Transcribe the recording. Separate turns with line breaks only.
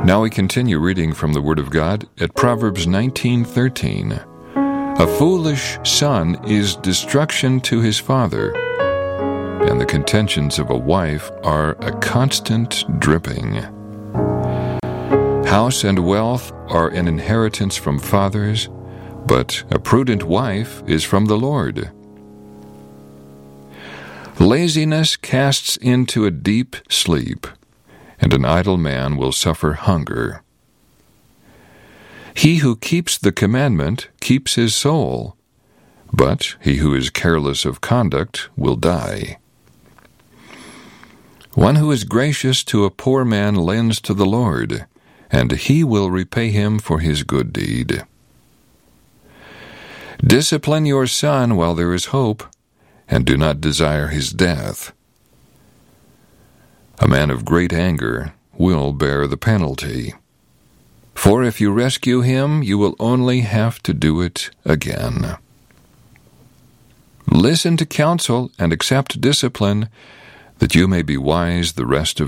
Now we continue reading from the Word of God at Proverbs 19:13. A foolish son is destruction to his father, and the contentions of a wife are a constant dripping. House and wealth are an inheritance from fathers, but a prudent wife is from the Lord. Laziness casts into a deep sleep, and an idle man will suffer hunger. He who keeps the commandment keeps his soul, but he who is careless of conduct will die. One who is gracious to a poor man lends to the Lord, and he will repay him for his good deed. Discipline your son while there is hope, and do not desire his death. A man of great anger will bear the penalty. For if you rescue him, you will only have to do it again. Listen to counsel and accept discipline, that you may be wise the rest of